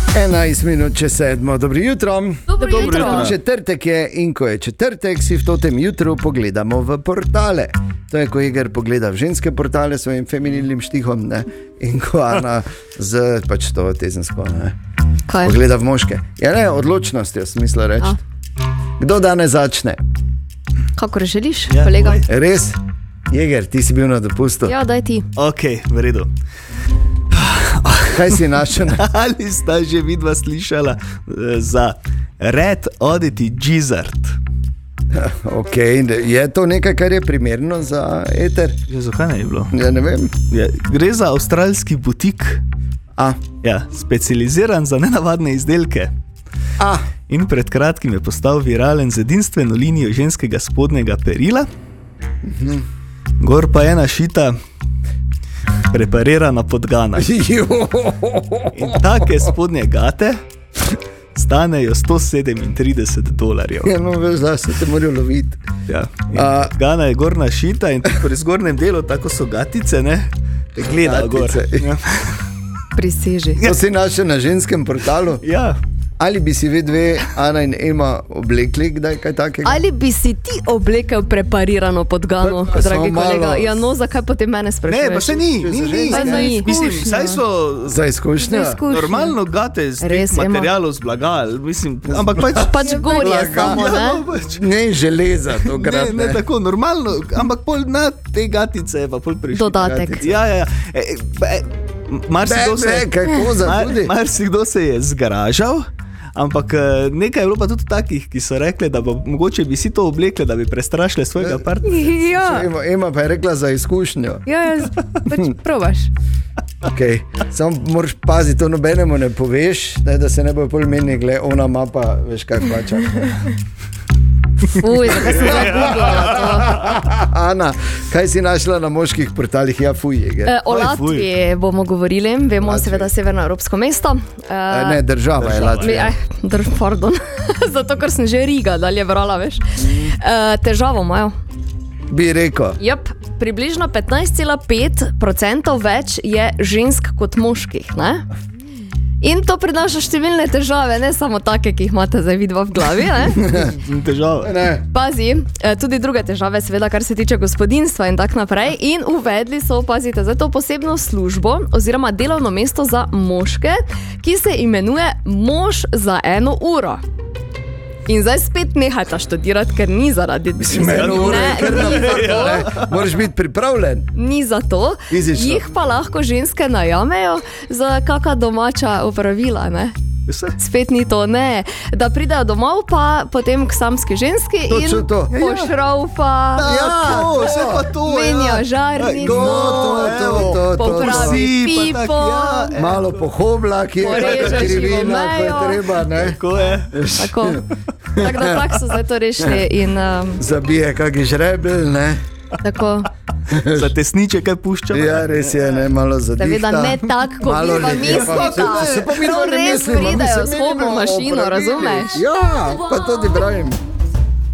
11 minut čez 7. Dobro jutro. Dobro jutro. Četrtek je in ko je četrtek, si v tem jutru pogledamo v portale. To je, ko Igor pogleda v ženske portale s svojim feminilnim štihom, ne? In ko Ana z pač to tezensko, ne? Pogleda v moške. Ja, ne, odločnost je smisla reči. Kdo danes začne? Kakor želiš, kolega. Res? Jeger, ti si bil na dopustu. Ja, daj ti. Ok, v redu. Kaj si našel? Ali sta že vidva slišala za Red Oddity Gizzard? Ok, je to nekaj, kar je primerno za eter? Ja, zakaj ne je bilo? Ja, ne vem. Ja, gre za avstralski butik. Ja, specializiran za nenavadne izdelke. In pred kratkim je postal viralen z edinstveno linijo ženskega spodnjega perila. Gor pa je našita preparirana podgana. In take spodnje gate stanejo $137. Ja, no, veš, da se te morajo loviti. Ja, podgana je gor našita in pri zgornjem delu, tako so gatice, ne? Te gleda gor. Ja. Priseži. To si našel na ženskem portalu? Ja. Ali bi si vi dve, Ana in Ema, oblekli kdaj kaj takega? Ali bi si ti oblekel preparirano podgano, dragi kolega? Ja, no, zakaj potem mene sprašuješ? Ne, pa še ni. Mislim, saj so za izkušnjo. Normalno gate z materialov, z blaga, mislim, ampak pač gorje samo, ne? Ne železa to grad, ne, tako, normalno, ampak pol na te gatice je pa pol prišli. Dodatek. Ja. Marsikdo se je zgražal, ampak nekaj je bilo pa tudi takih, ki so rekli, da mogoče bi si to oblekli, da bi prestrašili svojega partnerja. Ja. Ema pa je rekla za izkušnjo. Ja, pač probaš. Ok, samo moraš paziti, to nobenemu ne poveš, da se ne bo pol meni, gled, ona ima pa, veš kaj plača. Fuj, zakaj sem zagooglala to? Ana, kaj si našla na moških portalih? Ja, fuj. O Latviji bomo govorili, vemo seveda severnoevropsko mesto. Ne, država je Latvija. Pardon, zato ker sem že Riga dalje brala, veš. Težavo imajo. Bi rekel. Približno 15,5% več je žensk kot moških, ne? In to prinaša številne težave, ne samo take, ki jih imate zdaj vidva v glavi, ne? Težave. Pazi, tudi druge težave, seveda, kar se tiče gospodinjstva in tak naprej. In uvedli so, pazite, za to posebno službo oziroma delovno mesto za moške, ki se imenuje Mož za 1 uro. In zdaj spet nehajta študirati, ker ni zaradi moraš biti pripravljen. Ni za to. Jih pa lahko ženske najamejo za kakšna domača opravila, ne? Spet ni to, ne. Da pridejo domov pa potem k samski ženski in pošraupa, menja žarnico, popravi pipo, malo pohobla, ki je krivina, ko je treba, ne? Tako. Tako da tako so zdaj to rešili in... Zabije kakšen žrebelj, ne? Tako. Za tesniče kaj pušča? Ja, res je, ne, malo zadihta. Seveda ne tako, kot mi pa mislimo. To res pridejo s hobno mašino, razumeš? Ja, pa tudi pravim.